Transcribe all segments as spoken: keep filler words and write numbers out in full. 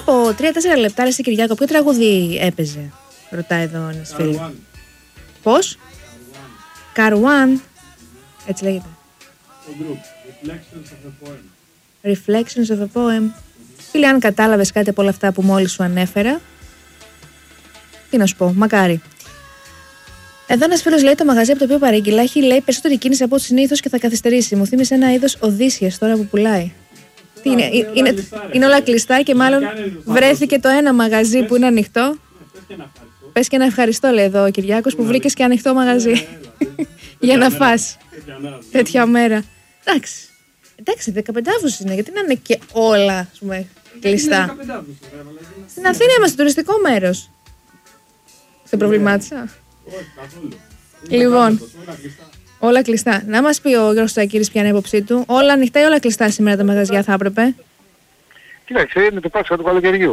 από τρία τέσσερα λεπτά, ρε Κυριάκο, ποιο τραγούδι έπαιζε? Ρωτάει εδώ ένας φίλος. Πώς? Καρουάν. Έτσι λέγεται. Reflections of a poem. Reflections of a poem. Φίλε, αν κατάλαβες κάτι από όλα αυτά που μόλις σου ανέφερα, τι να σου πω, μακάρι. Εδώ ένας φίλος λέει: το μαγαζί από το οποίο παρήγγειλα έχει, λέει, περισσότερη κίνηση από ό,τι συνήθως και θα καθυστερήσει. Μου θύμισε ένα είδος Οδύσσιας τώρα που πουλάει. Τι είναι, είναι, είναι, είναι όλα κλειστά και μάλλον βρέθηκε το ένα μαγαζί που είναι ανοιχτό. Πες και να ευχαριστώ, λέει εδώ ο Κυριάκος, που βρήκες και ανοιχτό μαγαζί. Για να φας. Τέτοια μέρα. Εντάξει. Εντάξει, δεκαπέντε Αυγούστου είναι, γιατί να είναι και όλα, ας πούμε, κλειστά. Στην Αθήνα είμαστε τουριστικό μέρος. Δεν προβλημάτισα. Λοιπόν, όλα κλειστά. Να μας πει ο Γιώργος Τσακύρης ποια είναι η άποψή του. Όλα ανοιχτά ή όλα κλειστά σήμερα τα μαγαζιά θα έπρεπε? Κοίταξε, είναι το Πάσχα του καλοκαιριού.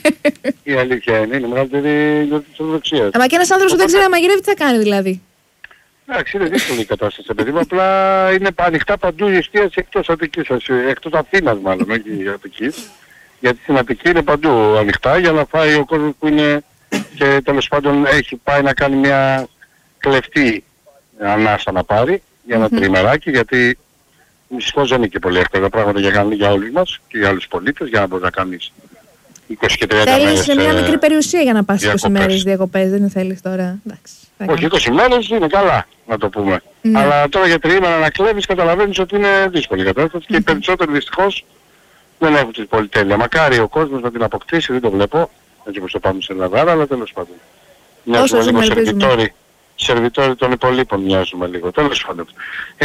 Η αλήθεια είναι, είναι μεγαλύτερη γιορτή της Ορθοδοξίας. Αλλά και ένας άνθρωπος που δεν ξέρει να μαγειρεύει, τι θα κάνει δηλαδή? Εντάξει, είναι δύσκολη η κατάσταση, παιδί μου. Απλά είναι ανοιχτά παντού η εστίαση εκτός Αττικής, εκτός Αθήνας μάλλον, όχι Αττικής. Γιατί στην Αττική είναι παντού ανοιχτά για να φάει ο κόσμος που είναι και τέλος πάντων έχει πάει να κάνει μια κλεφτή ανάσα να πάρει για ένα mm-hmm. τριμεράκι, γιατί δυστυχώς δεν είναι και πολύ εύκολα πράγματα για, για όλους μας και για άλλους πολίτες, για να μπορείς να κάνεις είκοσι και τριάντα μέρες. Θέλεις σε μια μικρή περιουσία για να πας είκοσι μέρες διακοπές, δεν θέλεις τώρα? Εντάξει. Όχι, είκοσι μέρες είναι καλά, να το πούμε. Mm. Αλλά τώρα για τριήμερα να κλέβεις, καταλαβαίνεις ότι είναι δύσκολη η κατάσταση mm. και οι περισσότεροι δυστυχώς δεν έχουν την πολυτέλεια. Μακάρι ο κόσμος να την αποκτήσει, δεν το βλέπω, έτσι όπως το πάμε στην Ελλάδα, αλλά τέλος πάντων. Μοιάζουμε λίγο σερβιτόροι, σερβιτόροι των υπολείπων μοιάζουμε λίγο, τέλος πάντων. Ε,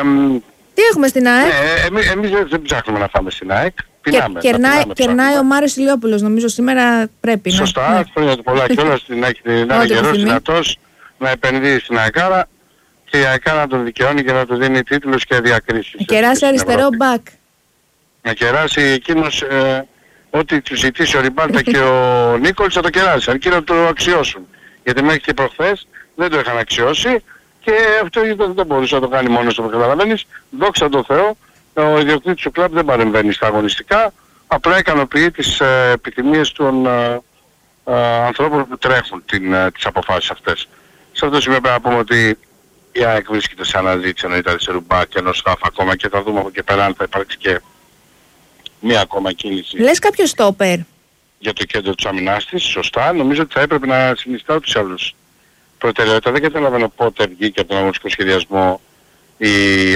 τι έχουμε στην ΑΕΚ? Ναι, εμείς, εμείς δεν ψάχνουμε να φάμε στην ΑΕΚ. Πεινάμε, και, κερνάει, κερνάει ο Μάριος Ηλιόπουλος, νομίζω σήμερα πρέπει. Σωστά, ναι. χρόνια του πολλά κιόλας, να είναι γερός, δυνατός, να επενδύει στην ΑΕΚΑΡΑ και η ΑΕΚΑΡΑ να τον δικαιώνει και να του δίνει τίτλους και διακρίσεις. Να κεράσει αριστερό μπακ. Να κεράσει εκείνος ε, ό,τι του ζητήσει ο Ριμπάλτα και ο Νίκολς θα το κεράσει, αρκεί να το αξιώσουν. Γιατί μέχρι και προχθές δεν το είχαν αξιώσει και αυτό δεν το μπορούσε να το κάνει μόνος του, καταλαβαίνεις. Δόξα τω Θεώ, ο ιδιοκτήτης του κλαμπ δεν παρεμβαίνει στα αγωνιστικά, απλά ικανοποιεί τις ε, επιθυμίες των ε, ε, ανθρώπων που τρέχουν την, ε, τις αποφάσεις αυτές. Σε αυτό το σημείο πρέπει να πούμε ότι η ΑΕΚ βρίσκεται σε αναζήτηση εννοείται αριστερού μπακ και ενός χαφ ακόμα και θα δούμε από εκεί πέρα αν θα υπάρξει και μία ακόμα κίνηση. Λες κάποιο στόπερ για το κέντρο της αμυνάς της, σωστά. Νομίζω ότι θα έπρεπε να συνιστά ούτως ή άλλως προτεραιότητα. Δεν καταλαβαίνω πότε βγήκε από τον αγωνιστικό σχεδιασμό η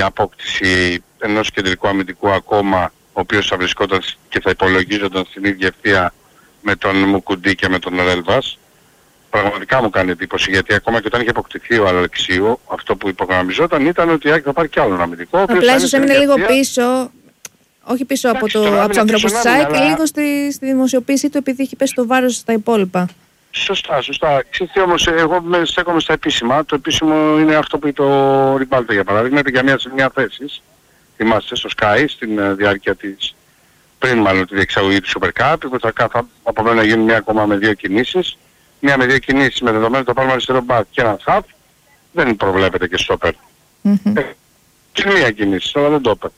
απόκτηση ενός κεντρικού αμυντικού ακόμα, ο οποίος θα βρισκόταν και θα υπολογίζονταν στην ίδια ευθεία με τον Μουκουντή και με τον Ρέλβας. Πραγματικά μου κάνει εντύπωση, γιατί ακόμα και όταν είχε αποκτηθεί ο Αλεξίου, αυτό που υπογραμμιζόταν ήταν ότι η ΑΕΚ θα πάρει κι άλλον αμυντικό. Απλά ίσως έμεινε λίγο πίσω, όχι πίσω από, το, από τους ανθρώπους της ΑΕΚ, αλλά λίγο στη, στη δημοσιοποίησή του, επειδή είχε πέσει το βάρος στα υπόλοιπα. Σωστά, σωστά. Ξέρετε όμως, εγώ με στέκομαι στα επίσημα. Το επίσημο είναι αυτό που είπε ο Ριμπάλτα για παράδειγμα. Είπε για μια, μια θέση, θυμάστε, στο Sky, στην διάρκεια της, πριν μάλλον τη διεξαγωγή του Super Cup, που θα, θα από μένα να γίνουν μια ακόμα με δύο κινήσεις. Μια με δύο κινήσεις με δεδομένο το πάρουμε αριστερό μπακ και έναν χαφ. Δεν προβλέπεται και στόπερ. Mm-hmm. Ε, και μία κινήση, αλλά δεν το είπε.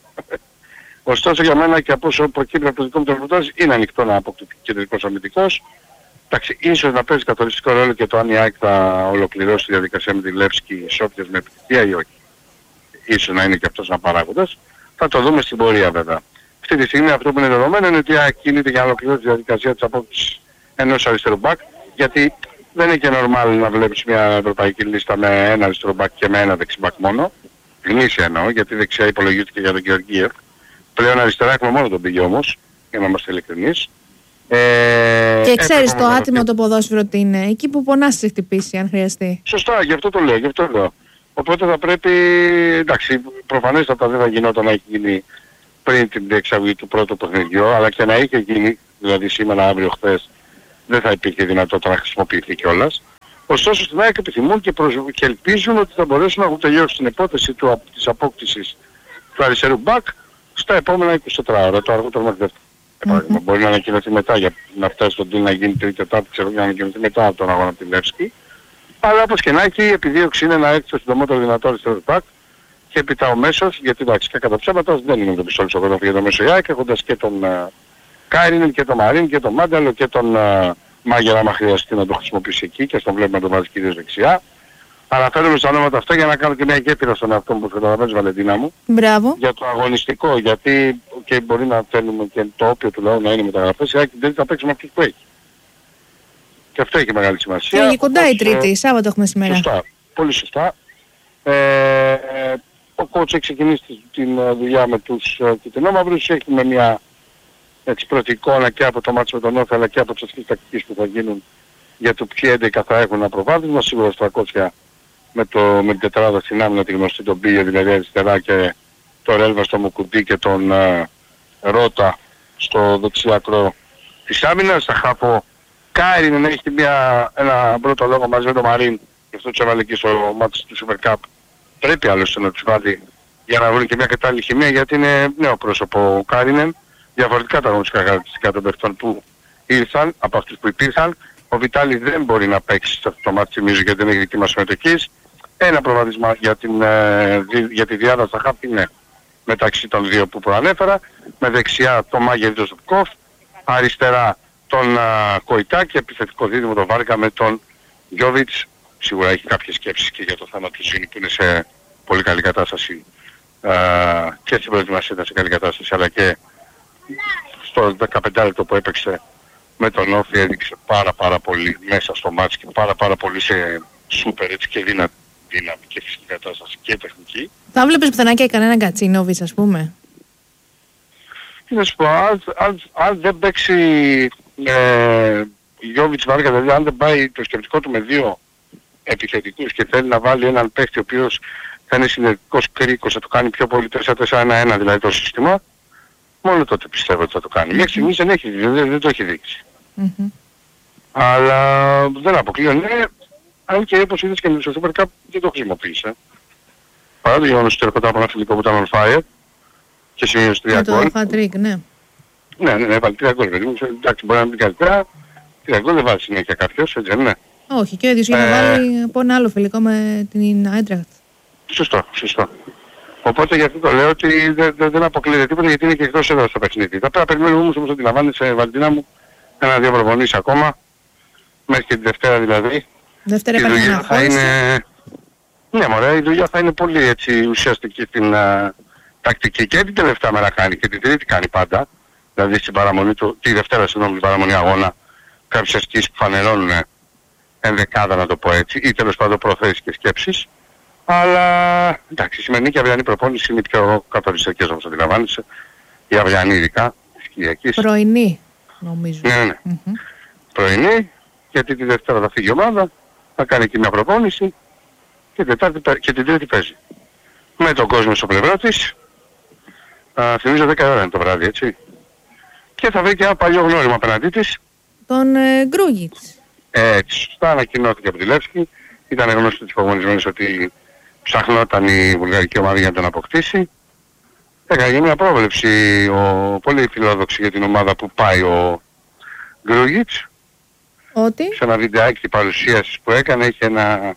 Ωστόσο για μένα και από όσο προκύπτει από το δικό μου το ρεπορτάζ είναι ανοιχτό να αποκτηθεί κεντρικός αμυντικός. Εντάξει, ίσως να παίζει καθοριστικό ρόλο και το αν η ΑΕΚ θα ολοκληρώσει τη διαδικασία με τη Λεύσκη Σόφιας με επιτυχία ή όχι. Ίσως να είναι και αυτός ένα παράγοντας. Θα το δούμε στην πορεία βέβαια. Αυτή τη στιγμή αυτό που είναι δεδομένο είναι ότι η ΑΕΚ κινείται για να ολοκληρώσει τη διαδικασία της απόκτησης ενός αριστερού μπακ, γιατί δεν είναι και normal να βλέπεις μια ευρωπαϊκή λίστα με ένα αριστερό μπακ και με ένα δεξιμπακ μόνο. Γνήσια εννοώ, γιατί δεξιά υπολογίζεται και για τον Γεωργίευ. Πλέον αριστερά έχουμε μόνο τον πήγε όμως, για να είμαστε ειλικρινείς. Ε, και ξέρεις το άτιμο το ποδόσφαιρο τι είναι, εκεί που πονάς σε χτυπήσει αν χρειαστεί. Σωστά, γι' αυτό το λέω, γι' αυτό λέω. Οπότε θα πρέπει, εντάξει, προφανέστατα δεν θα γινόταν να έχει γίνει πριν την διεξαγωγή του πρώτου παιχνιδιού, αλλά και να είχε γίνει, δηλαδή σήμερα, αύριο, χθες, δεν θα υπήρχε δυνατότητα να χρησιμοποιηθεί κιόλας. Ωστόσο στην ΑΕΚ επιθυμούν και, προσ... και ελπίζουν ότι θα μπορέσουν να έχουν τελειώσει την υπόθεση του, της απόκτησης του αριστερού μπακ στα επόμενα είκοσι τέσσερις ώρα, το αργότερο μέχρι δεύτερο. Mm-hmm. Μπορεί να ανακοινωθεί μετά για να φτάσει στον deal να γίνει τρίτη τετάρτη, ξέρω, για να ανακοινωθεί μετά από τον αγώνα από τη Λεύσκη. Αλλά όπως και να έχει, η επιδίωξη είναι να έρθει το συντομότερο δυνατό αριστερό μπακ και έπειτα ο μέσος, γιατί εντάξει και κατά ψέματα δεν είναι το πιστόλι στο κοντόφι για το μέσο η ΑΕΚ, έχοντας και τον uh, Κάιρινεν και τον Μαρίν και τον Μάνταλο και τον uh, Μάγερα, άμα χρειαστεί να το χρησιμοποιήσει εκεί και στον βλέπουμε να το βάζει κυρίως δεξιά. Αναφέρομαι στα ονόματα αυτά για να κάνω και μια γέφυρα στον εαυτό μου που καταλαβαίνεις, Βαλεντίνα μου. Μπράβο. Για το αγωνιστικό, γιατί και μπορεί να θέλουμε και το όπιο του λαού να είναι μεταγραφές, η Άκη δεν θα παίξει με αυτούς που έχει. Και αυτό έχει μεγάλη σημασία. Και κοντά η Τρίτη, ε, Σάββατο έχουμε σήμερα. Σωστά, πολύ σωστά. Ε, ο coach έχει ξεκινήσει την δουλειά με τους κυτρινόμαυρους, έχουμε μια έτσι, πρώτη εικόνα και από το μάτσο με τον Όφη αλλά και από τις ασκήσεις τακτικής που θα γίνουν για το ποιοι έντεκα θα έχουν ένα προβάδισμα. Σίγουρα στο τριακόσια με, το, με την τετράδα στην άμυνα τη γνωστή τον Μπίγε, δηλαδή αριστερά και το Ρέλβα στο Μουκουντή και τον uh, Ρότα στο δεξιάκρο της άμυνας. Θα χάπω Κάιριν να έχει μια, ένα πρώτο λόγο μαζί με τον Μαρίν, γι' αυτό τους έβαλε εκεί στο μάτι του Super Cup. Πρέπει άλλωστε να τους βάλει για να βρουν και μια κατάλληλη χημεία, γιατί είναι νέο πρόσωπο ο Κάιρινεν, διαφορετικά τα αγωνιστικά χαρακτηριστικά των παιχτών που ήρθαν από αυτούς που υπήρχαν. Ο Βιτάλης δεν μπορεί να παίξει σε αυτό το μάτι, θυμίζω, γιατί δεν έχει δική μας συμμετοχής. Ένα προβάδισμα για, την, ε, για τη διάδα στα χάπ είναι μεταξύ των δύο που προανέφερα. Με δεξιά τον Μάγερ τον Ζουπκόφ, αριστερά τον uh, Κοϊτά και επιθετικό δίδυμο τον Βάρκα με τον Γιώβιτς. Σίγουρα έχει κάποιες σκέψεις και για το θέμα του Ζήνη που είναι σε πολύ καλή κατάσταση uh, και στην προετοιμασία ήταν σε καλή κατάσταση, αλλά και στο δεκαπέντε λεπτό που έπαιξε με τον Όφη έδειξε πάρα πάρα πολύ μέσα στο μάτς και πάρα πάρα πολύ σε σούπερ έτσι και δύναμη, δύναμη και φυσική κατάσταση και τεχνική. Θα βλέπεις πιθανά και κανέναν Κατσίνοβιτς, ας πούμε. Τι να σου πω, αν, αν, αν δεν παίξει ε, Γιώβιτς Βάργα, δηλαδή αν δεν πάει το σκεπτικό του με δύο επιθετικούς και θέλει να βάλει έναν παίχτη ο οποίος θα είναι συνεργικός κρίκος, θα το κάνει πιο πολύ τέσσερα τέσσερα ένα ένα δηλαδή το σύστημα, μόνο τότε πιστεύω ότι θα το κάνει. Μέχρι στιγμής δεν, έχει, δεν, δεν το έχει δείξει. Mm-hmm. Αλλά δεν αποκλείω, ναι, αν και όπως είδες και με το Super Cup δεν το χρησιμοποίησε. Παρά το γεγονός ότι έρχονταν από ένα φιλικό που ήταν on fire και σημείωσε τρία γκολ. Με το Φατρίκ, ναι. Ναι, ναι, ναι, έβαλε τρία γκολ. Εντάξει, μπορεί να μην κάνει τρία, τρία γκολ δεν βάζει συνέχεια κάποιος, έτσι δεν είναι. Όχι, και ο ίδιος είχε ε... βάλει από ένα άλλο φιλικό με την Άιντραχτ. Σωστό, σωστό. Οπότε γι' αυτό το λέω ότι δεν, δεν, δεν αποκλείεται τίποτα, γιατί είναι και εκτός εδώ στο παιχνίδι. Θα πρέπει να περιμένουμε όμως όμως ότι λαμβάνεσαι, Βαλτίνα μου, ένα-δύο προπονήσεις ακόμα, μέχρι και τη Δευτέρα δηλαδή. Δευτέρα υπάρχει αναχώρηση. Είναι... Ναι μωρέ, η δουλειά θα είναι πολύ έτσι ουσιαστική στην uh, τακτική και την τελευταία μέρα κάνει και την τρίτη κάνει πάντα. Δηλαδή στην παραμονή του, τη Δευτέρα συγγνώμη, την παραμονή αγώνα, κάποιες ασκήσεις που φανερώνουν ενδεκάδα να το πω έτσι, ή τέλος πάντων προθέσεις και σκέψεις. Αλλά εντάξει, η σημερινή και η αυριανή προπόνηση είναι πιο καθοριστικές όπως αντιλαμβάνεσαι. Η αυριανή ειδικά, της Κυριακής. Πρωινή νομίζω. Ναι, ναι, ναι. Mm-hmm. Πρωινή, γιατί τη Δευτέρα θα φύγει η ομάδα, θα κάνει και μια προπόνηση και, τετάρτη, και την Τρίτη παίζει. Με τον κόσμο στο πλευρό της, α, θυμίζω δέκα ώρα είναι το βράδυ, έτσι. Και θα βρει και ένα παλιό γνώριμο απέναντί της. Τον ε, Γκρούγιτς. Έτσι, σωστά ανακοινώθηκε από τη Λεύσκη. Ήταν γνωστό της προπονησμένης ότι ψαχνόταν η βουλγαρική ομάδα για να τον αποκτήσει. Έκανε μια πρόβλεψη ο, πολύ φιλόδοξη για την ομάδα που πάει ο Γκρούγιτς. Ότι? Σε ένα βιντεάκι παρουσίασης που έκανε είχε ένα,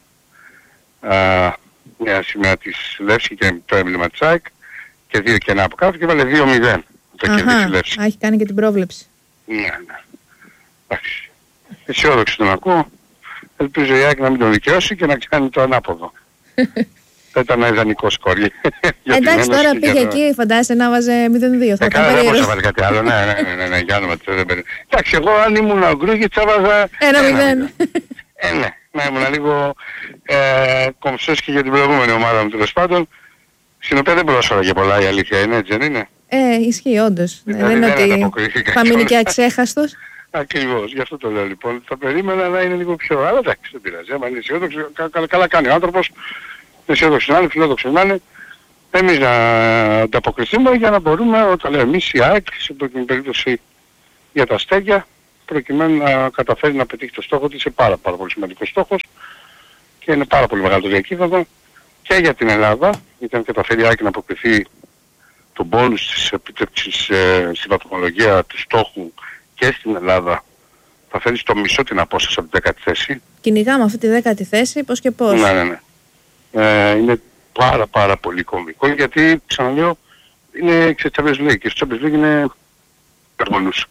α, μια σημαία της Λεύσκη και το έμβλημα της ΑΕΚ και δύο κενά από κάτω και βάλε δύο μηδέν. Το κερδίσει η Λεύσκη. Α, έχει κάνει και την πρόβλεψη. Ναι, ναι. Εντάξει. Αισιόδοξη τον ακούω. Ελπίζω η ΑΕΚ να μην τον δικαιώσει και να κάνει το ανάποδο. Θα ήταν ένα ιδανικό σκορ. Εντάξει, τώρα πήγε εκεί, φαντάζεσαι να βάζε μηδέν δύο. Θα ήταν περίεργο. Δεν μπορούσα να βάλει κάτι άλλο. Ναι, ναι, ναι, ναι, για όνομα του δεν περίεργο. Εντάξει, εγώ αν ήμουν ο Γκρούγιτς θα βάζα ένα μηδέν. Ε, ναι, να ήμουν λίγο κομψός και για την προηγούμενη ομάδα μου τέλος πάντων. Στην οποία δεν πρόσφερα και πολλά, η αλήθεια είναι, έτσι δεν είναι? Ε, ισχύει όντως. Δεν είναι ότι θα μείνει και αξέχαστος. Ακριβώς, γι' αυτό το λέω λοιπόν. Θα περίμενα να είναι λίγο πιο... Αλλά εντάξει, δεν πειράζει. Άμα είναι αισιόδοξο, καλά, καλά κάνει ο άνθρωπος. Αισιόδοξο να είναι, φιλόδοξο να είναι. Εμείς να ανταποκριθούμε για να μπορούμε, όταν λέω εμείς η ΑΕΚ, σε την περίπτωση για τα αστέρια, προκειμένου να καταφέρει να πετύχει το στόχο της. Είναι πάρα, πάρα πολύ σημαντικός στόχος και είναι πάρα πολύ μεγάλο το διακύβευμα και για την Ελλάδα, γιατί αν καταφέρει η ΑΕΚ να αποκριθεί τον πόνους της επίτευξης ε, στη βαθμολογία του στόχου και στην Ελλάδα, θα φέρει στο μισό την απόσταση από την δέκατη θέση. Κυνηγάμε αυτή τη δέκατη θέση, πώς και πώς. Ναι, ναι, ναι. Ε, είναι πάρα πάρα πολύ κομβικό, γιατί ξαναλέω είναι Champions League και στο Champions League είναι υπερβολούς.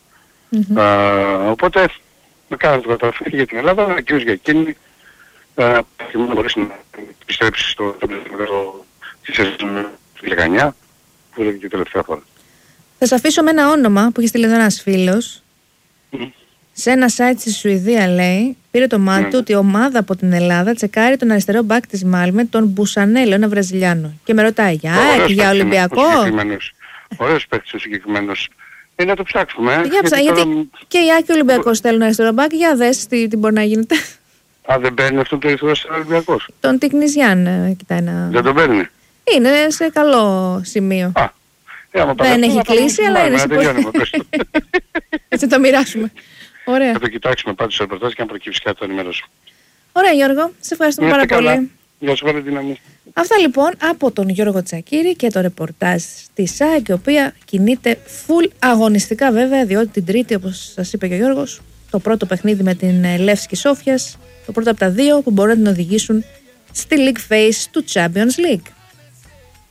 Mm-hmm. Uh, οπότε με κάνανε το καταφέρει για την Ελλάδα, αλλά κυρίως για εκείνη uh, και μόνο μπορείς να επιστρέψεις στο πλαίσιο της σεζόν του δεκαεννιά που είναι και η τελευταία φορά. Θα σε αφήσω με ένα όνομα που έχει στείλει εδώ ένας φίλος. Mm. Σε ένα site στη Σουηδία λέει, πήρε το μάτι του Mm. ότι η ομάδα από την Ελλάδα τσεκάρει τον αριστερό μπακ της Μάλμε, τον Μπουσανέλο, ένα Βραζιλιάνο. Και με ρωτάει, για ΑΕΚ, για Ολυμπιακό. Ωραίος παίκτης ο συγκεκριμένος. Ε, να το ψάξουμε. Ε. Για ψά, γιατί, γιατί και η ΑΕΚ και ο Ολυμπιακός θέλουν αριστερό μπακ. Για δες τι, τι μπορεί να γίνεται. Α, δεν παίρνει αυτόν τον αριστερό Ολυμπιακός. Τον Τικνιζιάν κοιτάει να... Δεν τον παίρνει. Είναι σε καλό σημείο. Α, ε, άμα δεν έχει κλείσει, αλλά είναι σε πολύ... Έτσι το μοιράσουμε. Ωραία. Θα το κοιτάξουμε πάντως στο ρεπορτάζ και αν προκύψει κάτι το ενημερώσουμε. Ωραία Γιώργο, σε ευχαριστούμε πάρα καλά. πολύ. Γεια σου Βαλεντίνα μου. Αυτά λοιπόν από τον Γιώργο Τσακίρη και το ρεπορτάζ της ΑΕΚ, η οποία κινείται full αγωνιστικά βέβαια, διότι την Τρίτη, όπως σας είπε και ο Γιώργος, το πρώτο παιχνίδι με την Λεύσκη Σόφιας, το πρώτο από τα δύο που μπορούν να την οδηγήσουν στη League Phase του Champions League.